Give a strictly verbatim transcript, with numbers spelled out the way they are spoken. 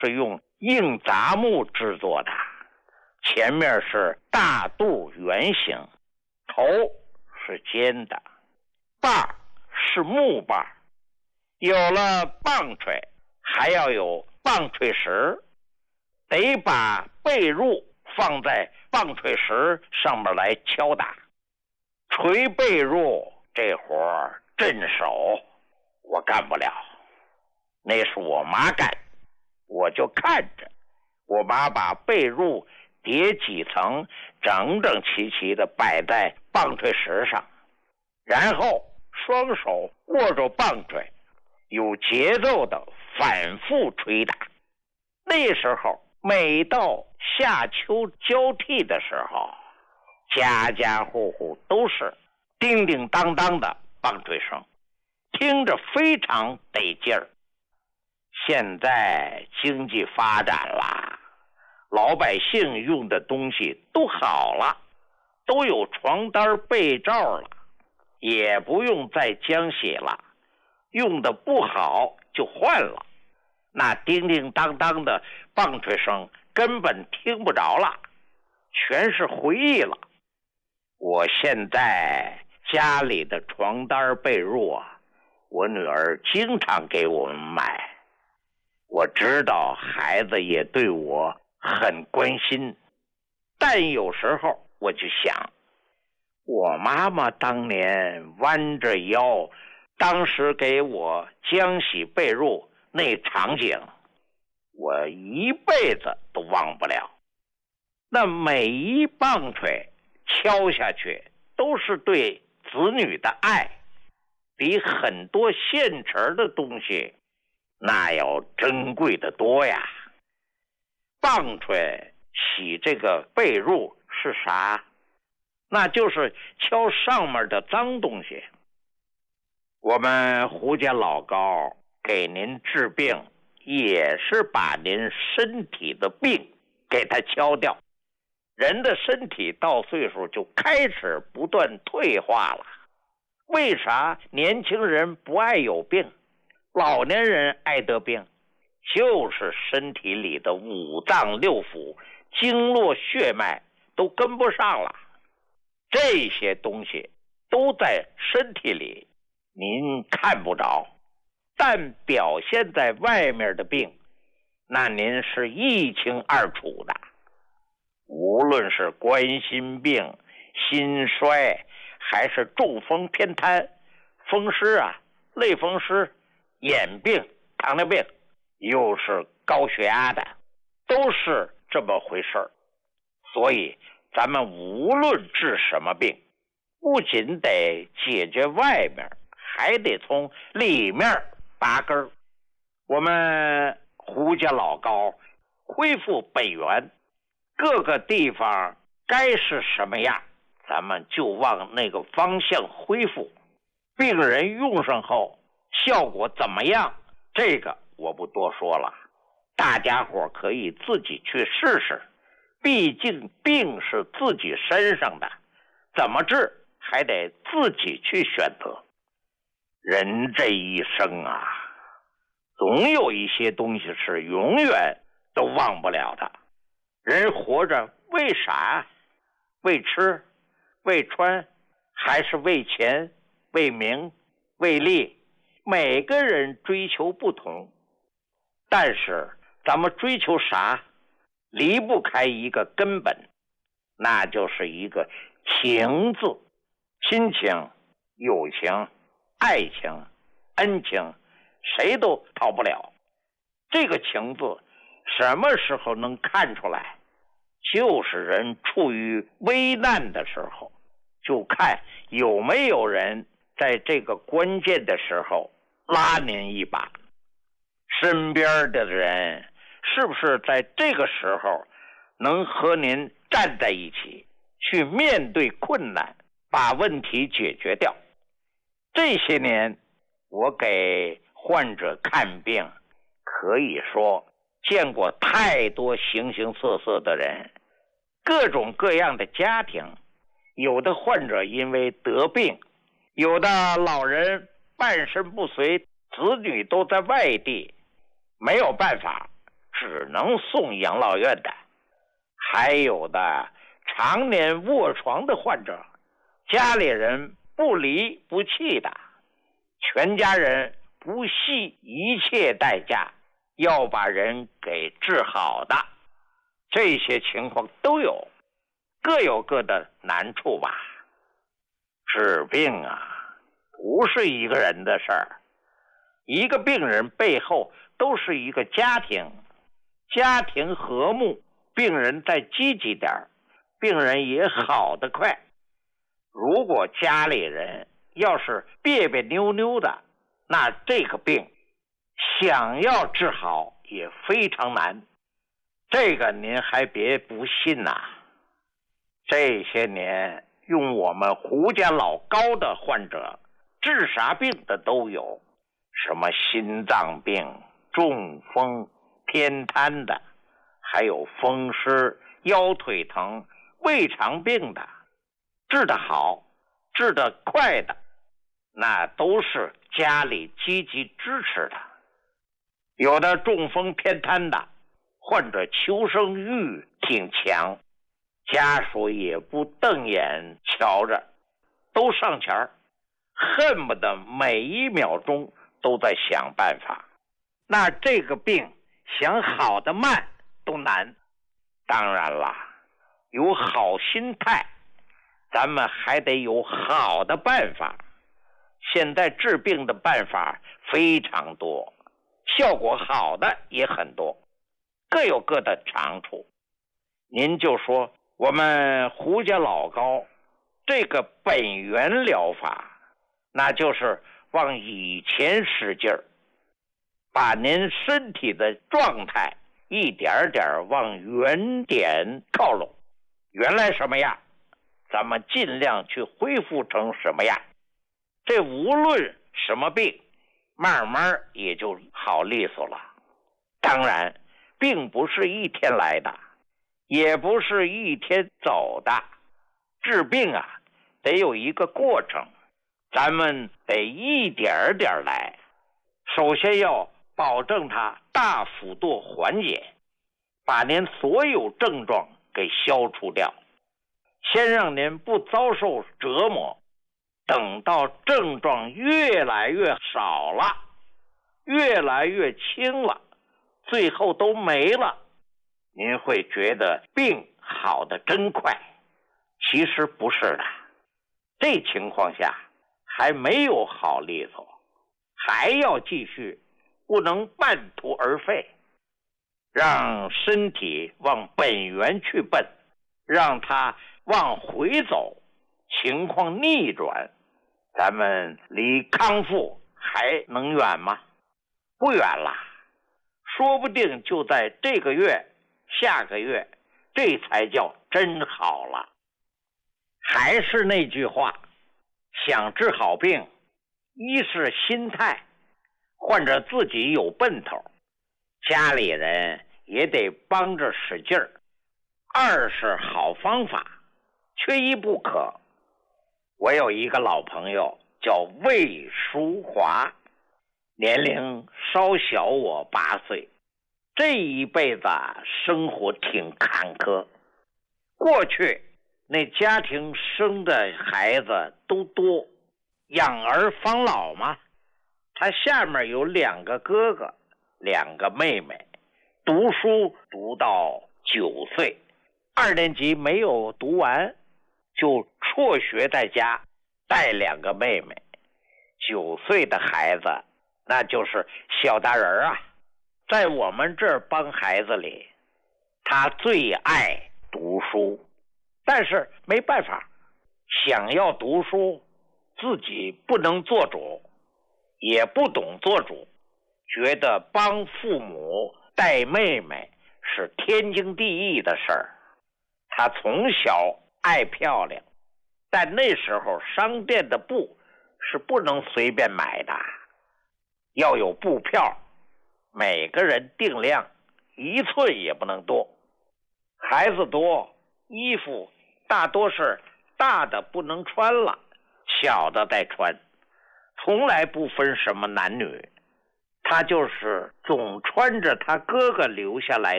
是用硬杂木制作的，前面是大肚圆形，头是尖的，把是木把，有了棒槌还要有棒槌石，得把被褥放在棒槌石上面来敲打。捶被褥这活儿镇手，我干不了，那是我妈干，我就看着我妈把被褥叠几层，整整齐齐地摆在棒槌石上，然后双手握住棒槌，有节奏地反复捶打。那时候每到夏秋交替的时候，家家户户都是叮叮当当的棒槌声，听着非常得劲儿。现在经济发展了，老百姓用的东西都好了，都有床单被罩了，也不用再浆洗了，用的不好就换了，那叮叮当当的棒槌声根本听不着了，全是回忆了。我现在家里的床单被褥啊，我女儿经常给我们买，我知道孩子也对我很关心，但有时候我就想，我妈妈当年弯着腰，当时给我浆洗被褥那场景，我一辈子都忘不了。那每一棒槌敲下去都是对子女的爱，比很多现成的东西那要珍贵的多呀。棒槌洗这个被褥是啥？那就是敲上面的脏东西。我们胡家老高给您治病，也是把您身体的病给它敲掉。人的身体到岁数就开始不断退化了。为啥年轻人不爱有病，老年人爱得病？就是身体里的五脏六腑、经络血脉都跟不上了。这些东西都在身体里，您看不着，但表现在外面的病，那您是一清二楚的。无论是冠心病、心衰，还是中风偏瘫、风湿啊、类风湿、眼病、糖尿病，又是高血压的，都是这么回事儿。所以咱们无论治什么病，不仅得解决外面，还得从里面拔根儿。我们胡家老高恢复本源，各个地方该是什么样，咱们就往那个方向恢复。病人用上后效果怎么样，这个我不多说了，大家伙可以自己去试试。毕竟病是自己身上的，怎么治还得自己去选择。人这一生啊，总有一些东西是永远都忘不了的。人活着为啥？为吃，为穿，还是为钱，为名，为利？每个人追求不同，但是咱们追求啥，离不开一个根本，那就是一个情字。亲情、友情、爱情、恩情，谁都逃不了。这个情字什么时候能看出来？就是人处于危难的时候，就看有没有人在这个关键的时候拉您一把。身边的人是不是在这个时候能和您站在一起，去面对困难，把问题解决掉？这些年我给患者看病，可以说见过太多形形色色的人，各种各样的家庭。有的患者因为得病，有的老人半身不遂，子女都在外地，没有办法， 只能送养老院的，还有的常年卧床的患者，家里人不离不弃的，全家人不惜一切代价要把人给治好的，这些情况都有，各有各的难处吧。治病啊，不是一个人的事儿，一个病人背后都是一个家庭，家庭和睦，病人再积极点，病人也好得快。如果家里人要是别别扭扭的，那这个病想要治好也非常难。这个您还别不信呐、啊。这些年用我们胡家老高的患者，治啥病的都有，什么心脏病、中风、偏瘫的，还有风湿、腰腿疼、胃肠病的，治得好、治得快的，那都是家里积极支持的。有的中风偏瘫的患者求生欲挺强，家属也不瞪眼瞧着，都上前，恨不得每一秒钟都在想办法。那这个病想好的慢都难。当然了，有好心态，咱们还得有好的办法。现在治病的办法非常多，效果好的也很多，各有各的长处。您就说我们胡家老高这个本源疗法，那就是往以前使劲儿，把您身体的状态一点点往原点靠拢，原来什么样，咱们尽量去恢复成什么样。这无论什么病，慢慢也就好利索了。当然，并不是一天来的，也不是一天走的。治病啊，得有一个过程，咱们得一点点来。首先要保证它大幅度缓解，把您所有症状给消除掉，先让您不遭受折磨。等到症状越来越少了，越来越轻了，最后都没了，您会觉得病好得真快。其实不是的，这情况下还没有好利索，还要继续，不能半途而废，让身体往本源去奔，让它往回走，情况逆转，咱们离康复还能远吗？不远了，说不定就在这个月、下个月，这才叫真好了。还是那句话，想治好病，一是心态，患者自己有奔头，家里人也得帮着使劲儿；二是好方法，缺一不可。我有一个老朋友叫魏淑华，年龄稍小我八岁，这一辈子生活挺坎坷。过去那家庭生的孩子都多，养儿防老嘛。他下面有两个哥哥，两个妹妹，读书读到九岁，二年级没有读完，就辍学在家带两个妹妹。九岁的孩子那就是小大人啊，在我们这儿帮孩子里，他最爱读书，但是没办法，想要读书自己不能做主，也不懂做主，觉得帮父母带妹妹是天经地义的事儿。他从小爱漂亮，但那时候商店的布是不能随便买的，要有布票，每个人定量，一寸也不能多。孩子多，衣服大多是大的不能穿了，小的再穿，从来不分什么男女。 他就是总穿着他哥哥留下来